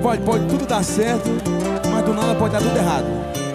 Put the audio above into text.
pode tudo dar certo, mas do nada pode dar tudo errado.